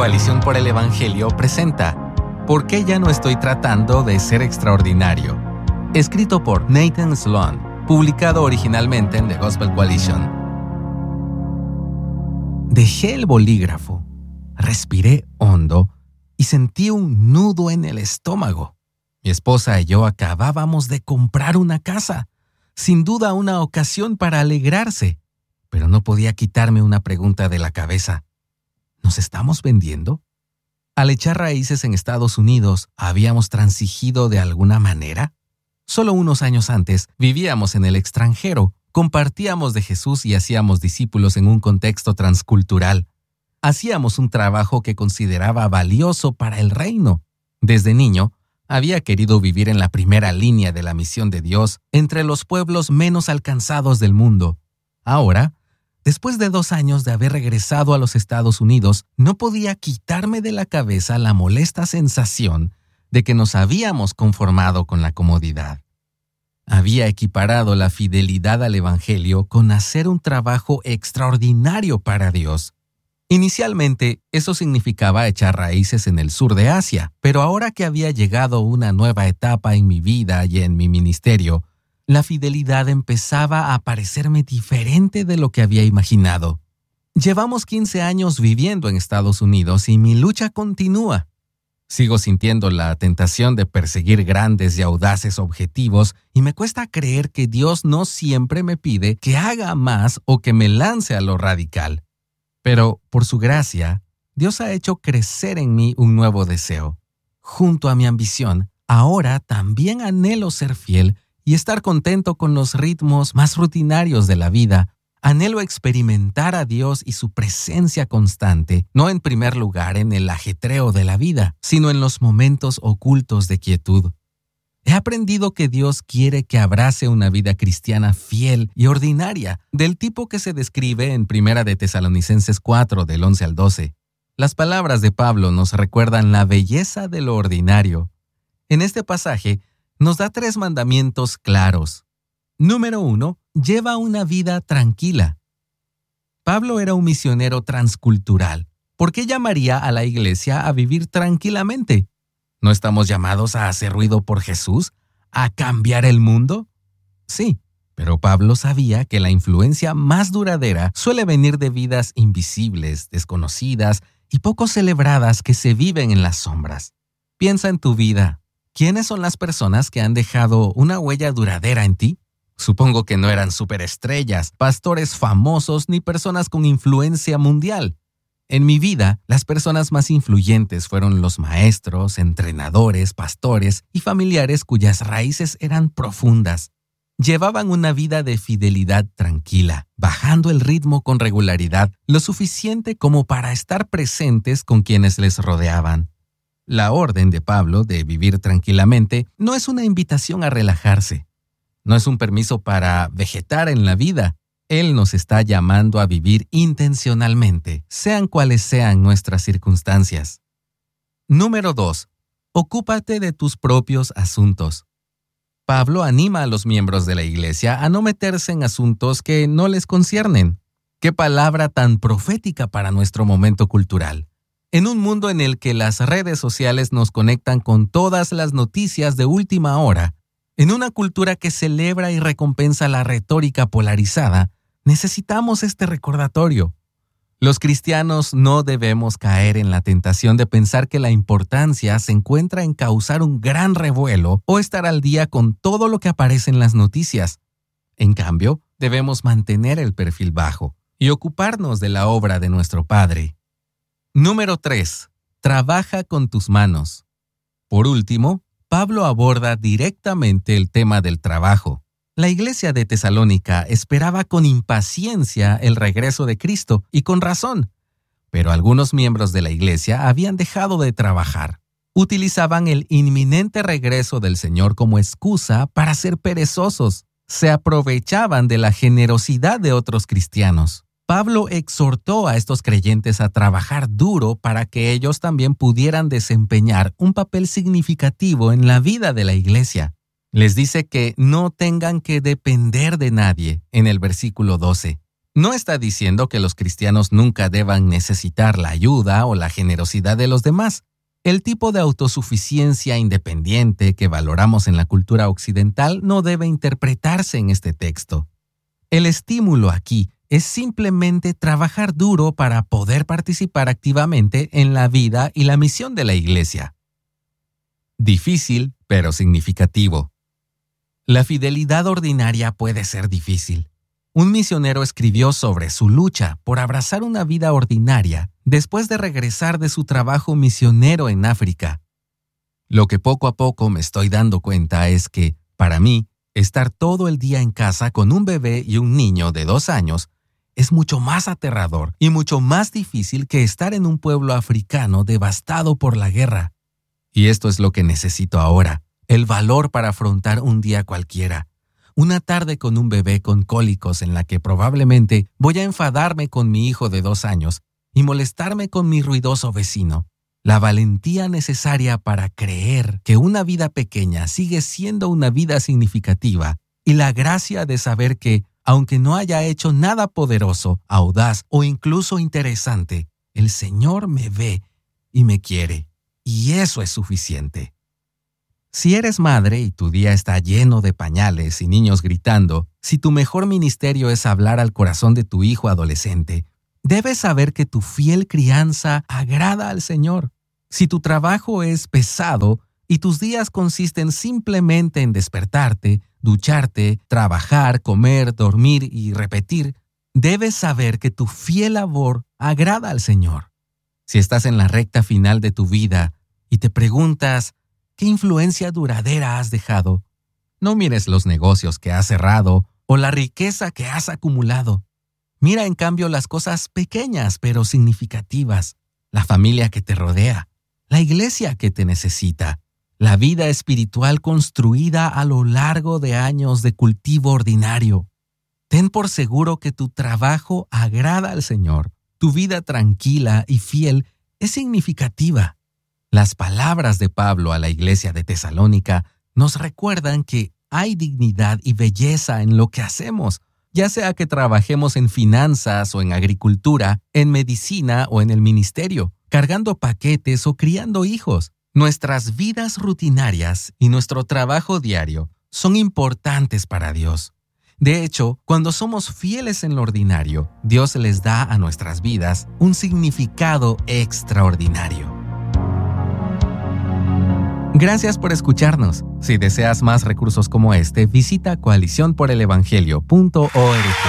Coalición por el Evangelio presenta ¿Por qué ya no estoy tratando de ser extraordinario? Escrito por Nathan Sloan, publicado originalmente en The Gospel Coalition. Dejé el bolígrafo, respiré hondo y sentí un nudo en el estómago. Mi esposa y yo acabábamos de comprar una casa. Sin duda una ocasión para alegrarse, pero no podía quitarme una pregunta de la cabeza. ¿Nos estamos vendiendo? Al echar raíces en Estados Unidos, ¿habíamos transigido de alguna manera? Solo unos años antes, vivíamos en el extranjero, compartíamos de Jesús y hacíamos discípulos en un contexto transcultural. Hacíamos un trabajo que consideraba valioso para el reino. Desde niño, había querido vivir en la primera línea de la misión de Dios entre los pueblos menos alcanzados del mundo. Ahora, después de 2 años de haber regresado a los Estados Unidos, no podía quitarme de la cabeza la molesta sensación de que nos habíamos conformado con la comodidad. Había equiparado la fidelidad al Evangelio con hacer un trabajo extraordinario para Dios. Inicialmente, eso significaba echar raíces en el sur de Asia, pero ahora que había llegado una nueva etapa en mi vida y en mi ministerio, la fidelidad empezaba a parecerme diferente de lo que había imaginado. Llevamos 15 años viviendo en Estados Unidos y mi lucha continúa. Sigo sintiendo la tentación de perseguir grandes y audaces objetivos y me cuesta creer que Dios no siempre me pide que haga más o que me lance a lo radical. Pero, por su gracia, Dios ha hecho crecer en mí un nuevo deseo. Junto a mi ambición, ahora también anhelo ser fiel y estar contento con los ritmos más rutinarios de la vida. Anhelo experimentar a Dios y su presencia constante, no en primer lugar en el ajetreo de la vida, sino en los momentos ocultos de quietud. He aprendido que Dios quiere que abrace una vida cristiana fiel y ordinaria, del tipo que se describe en 1 de Tesalonicenses 4, del 11 al 12. Las palabras de Pablo nos recuerdan la belleza de lo ordinario. En este pasaje, nos da 3 mandamientos claros. Número 1, lleva una vida tranquila. Pablo era un misionero transcultural. ¿Por qué llamaría a la iglesia a vivir tranquilamente? ¿No estamos llamados a hacer ruido por Jesús? ¿A cambiar el mundo? Sí, pero Pablo sabía que la influencia más duradera suele venir de vidas invisibles, desconocidas y poco celebradas que se viven en las sombras. Piensa en tu vida. ¿Quiénes son las personas que han dejado una huella duradera en ti? Supongo que no eran superestrellas, pastores famosos ni personas con influencia mundial. En mi vida, las personas más influyentes fueron los maestros, entrenadores, pastores y familiares cuyas raíces eran profundas. Llevaban una vida de fidelidad tranquila, bajando el ritmo con regularidad, lo suficiente como para estar presentes con quienes les rodeaban. La orden de Pablo de vivir tranquilamente no es una invitación a relajarse. No es un permiso para vegetar en la vida. Él nos está llamando a vivir intencionalmente, sean cuales sean nuestras circunstancias. Número 2. Ocúpate de tus propios asuntos. Pablo anima a los miembros de la iglesia a no meterse en asuntos que no les conciernen. ¡Qué palabra tan profética para nuestro momento cultural! En un mundo en el que las redes sociales nos conectan con todas las noticias de última hora, en una cultura que celebra y recompensa la retórica polarizada, necesitamos este recordatorio. Los cristianos no debemos caer en la tentación de pensar que la importancia se encuentra en causar un gran revuelo o estar al día con todo lo que aparece en las noticias. En cambio, debemos mantener el perfil bajo y ocuparnos de la obra de nuestro Padre. Número 3. Trabaja con tus manos. Por último, Pablo aborda directamente el tema del trabajo. La iglesia de Tesalónica esperaba con impaciencia el regreso de Cristo, y con razón. Pero algunos miembros de la iglesia habían dejado de trabajar. Utilizaban el inminente regreso del Señor como excusa para ser perezosos. Se aprovechaban de la generosidad de otros cristianos. Pablo exhortó a estos creyentes a trabajar duro para que ellos también pudieran desempeñar un papel significativo en la vida de la iglesia. Les dice que no tengan que depender de nadie, en el versículo 12. No está diciendo que los cristianos nunca deban necesitar la ayuda o la generosidad de los demás. El tipo de autosuficiencia independiente que valoramos en la cultura occidental no debe interpretarse en este texto. El estímulo aquí es simplemente trabajar duro para poder participar activamente en la vida y la misión de la Iglesia. Difícil, pero significativo. La fidelidad ordinaria puede ser difícil. Un misionero escribió sobre su lucha por abrazar una vida ordinaria después de regresar de su trabajo misionero en África. Lo que poco a poco me estoy dando cuenta es que, para mí, estar todo el día en casa con un bebé y un niño de 2 años es mucho más aterrador y mucho más difícil que estar en un pueblo africano devastado por la guerra. Y esto es lo que necesito ahora, el valor para afrontar un día cualquiera. Una tarde con un bebé con cólicos en la que probablemente voy a enfadarme con mi hijo de 2 años y molestarme con mi ruidoso vecino. La valentía necesaria para creer que una vida pequeña sigue siendo una vida significativa y la gracia de saber que, aunque no haya hecho nada poderoso, audaz o incluso interesante, el Señor me ve y me quiere, y eso es suficiente. Si eres madre y tu día está lleno de pañales y niños gritando, si tu mejor ministerio es hablar al corazón de tu hijo adolescente, debes saber que tu fiel crianza agrada al Señor. Si tu trabajo es pesado y tus días consisten simplemente en despertarte, ducharte, trabajar, comer, dormir y repetir, debes saber que tu fiel labor agrada al Señor. Si estás en la recta final de tu vida y te preguntas, ¿qué influencia duradera has dejado? No mires los negocios que has cerrado o la riqueza que has acumulado. Mira en cambio las cosas pequeñas pero significativas, la familia que te rodea, la iglesia que te necesita, la vida espiritual construida a lo largo de años de cultivo ordinario. Ten por seguro que tu trabajo agrada al Señor. Tu vida tranquila y fiel es significativa. Las palabras de Pablo a la iglesia de Tesalónica nos recuerdan que hay dignidad y belleza en lo que hacemos, ya sea que trabajemos en finanzas o en agricultura, en medicina o en el ministerio, cargando paquetes o criando hijos. Nuestras vidas rutinarias y nuestro trabajo diario son importantes para Dios. De hecho, cuando somos fieles en lo ordinario, Dios les da a nuestras vidas un significado extraordinario. Gracias por escucharnos. Si deseas más recursos como este, visita coaliciónporelevangelio.org.